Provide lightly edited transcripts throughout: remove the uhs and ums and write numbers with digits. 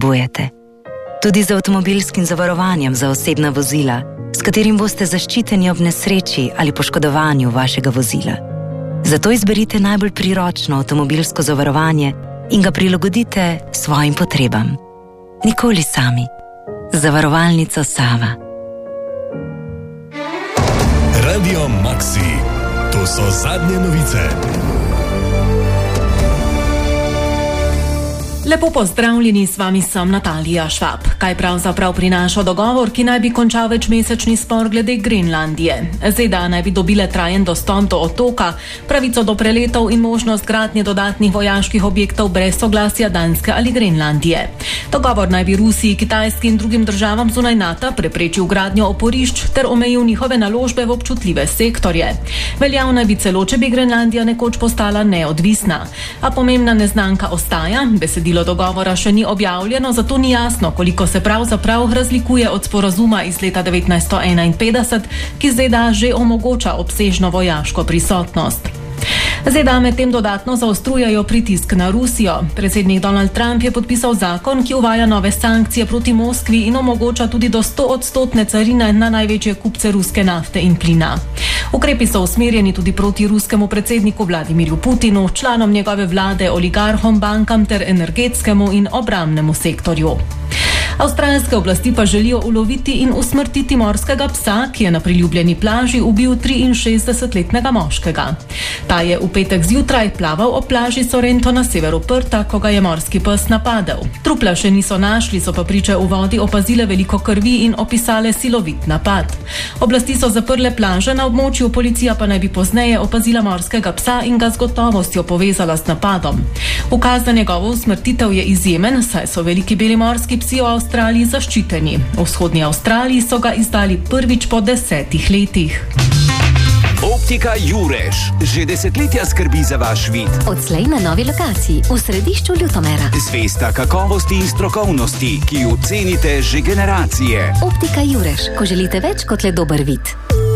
potrebujete. Tudi z avtomobilskim zavarovanjem za osebna vozila, s katerim boste zaščiteni ob nesreči ali poškodovanju vašega vozila. Zato izberite najbolj priročno avtomobilsko zavarovanje in ga prilagodite svojim potrebam. Nikoli sami. Zavarovalnica Sava. Radio Maxi. To so zadnje novice. Lepo pozdravljeni, s vami sem Natalija Švab. Kaj pravzaprav prinaša dogovor, ki naj bi končal večmesečni spor glede Grenlandije? ZDA naj bi dobile trajen dostop do otoka, pravico do preletov in možnost gradnje dodatnih vojaških objektov brez soglasja Danske ali Grenlandije. Dogovor naj bi Rusiji, Kitajski in drugim državam zunaj NATO preprečil gradnjo oporišč ter omejil njihove naložbe v občutljive sektorje. Veljal naj bi celo, če bi Grenlandija nekoč postala neodvisna. A pomembna neznanka ostaja, besedilo dogovora še ni objavljeno, zato ni jasno, koliko se pravzaprav razlikuje od sporazuma iz leta 1951, ki ZDA že omogoča obsežno vojaško prisotnost. ZDA medtem dodatno zaostrujajo pritisk na Rusijo. Predsednik Donald Trump je podpisal zakon, ki uvaja nove sankcije proti Moskvi in omogoča tudi do 100% carine na največje kupce ruske nafte in plina. Ukrepi so usmerjeni tudi proti ruskemu predsedniku Vladimirju Putinu, članom njegove vlade, oligarhom, bankam ter energetskemu in obrambnemu sektorju. Avstralske oblasti pa želijo uloviti in usmrtiti morskega psa, ki je na priljubljeni plaži ubil 63-letnega moškega. Ta je v petek zjutraj plaval ob plaži Sorrento na severu Pertha, ko ga je morski pes napadel. Trupla še niso našli, so pa priče v vodi opazile veliko krvi in opisale silovit napad. Oblasti so zaprle plaže na območju, policija pa naj bi pozneje opazila morskega psa in ga z gotovostjo povezala s napadom. Ukaz za njegovo usmrtitev je izjemen, saj so veliki beli morski psi v Avstraliji zaščiteni. V vzhodni Avstraliji so ga izdali prvič po 10 letih. Optika Jurež že desetletja skrbi za vaš vid. Odslej na novi lokaciji v središču Ljutomera. Zvesta kakovosti in strokovnosti, ki jo cenite že generacije. Optika Jurež, ko želite več kot le dober vid.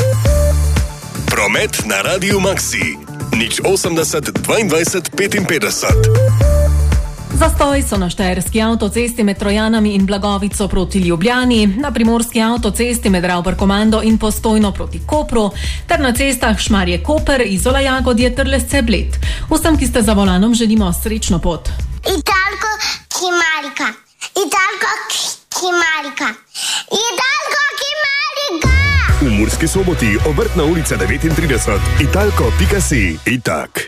Promet na Radio Maxi. 080 22 55. Zastoj so na štajerski avtocesti med Trojanami in Blagovico proti Ljubljani, na primorski avtocesti med Ravbarkomando in Postojno proti Kopru, ter na cestah Šmarje-Koper, Izola-Jagodje ter Lesce-Bled. Vsem, ki ste za volanom, želimo srečno pot. Italko Kimarika. Italko Kimarika. Italko Kimarika. V Murski Soboti, Obrtna ulica 39, italko.si. Itak.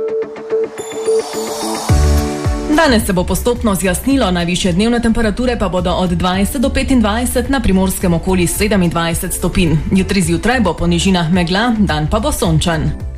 Danes se bo postopno zjasnilo, najvišje dnevne temperature pa bodo od 20 do 25, na Primorskem okoli 27 stopinj. Jutri zjutraj bo po nižinah megla, dan pa bo sončen.